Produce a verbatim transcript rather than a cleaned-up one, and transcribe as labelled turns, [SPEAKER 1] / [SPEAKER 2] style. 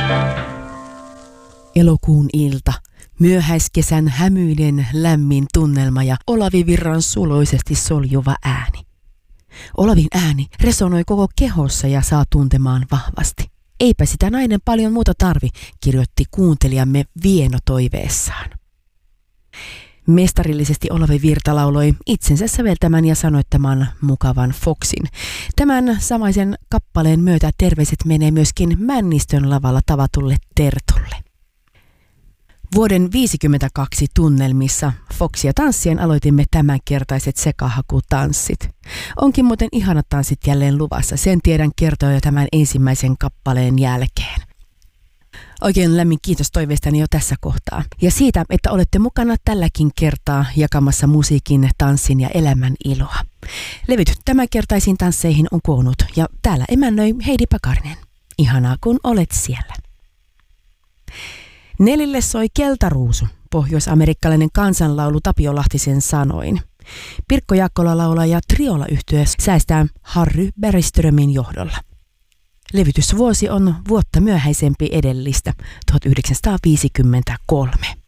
[SPEAKER 1] Elokuun ilta, myöhäiskesän hämyinen lämmin tunnelma ja Olavi Virran suloisesti soljuva ääni. Olavin ääni resonoi koko kehossa ja saa tuntemaan vahvasti. Eipä sitä nainen paljon muuta tarvi, kirjoitti kuuntelijamme Vieno toiveessaan. Mestarillisesti Olavi Virta lauloi itsensä säveltämän ja sanoittaman mukavan Foxin. Tämän samaisen kappaleen myötä terveiset menee myöskin Männistön lavalla tavatulle Tertulle. Vuoden viisikymmentäkaksi tunnelmissa Foxia tanssien aloitimme tämänkertaiset sekahakutanssit. Onkin muuten ihanat tanssit jälleen luvassa, sen tiedän kertoa jo tämän ensimmäisen kappaleen jälkeen. Oikein lämmin kiitos toiveistani jo tässä kohtaa. Ja siitä, että olette mukana tälläkin kertaa jakamassa musiikin, tanssin ja elämän iloa. Levyt tämänkertaisiin tansseihin on koonnut ja täällä emännöi Heidi Pakarinen. Ihanaa kun olet siellä. Nelille soi Keltaruusu, pohjoisamerikkalainen kansanlaulu Tapio Lahtisen sanoin. Pirkko Jaakkola laulaa ja Triola-yhtye säästää Harry Bergströmin johdolla. Levytysvuosi on vuotta myöhäisempi edellistä, tuhatyhdeksänsataaviisikymmentäkolme.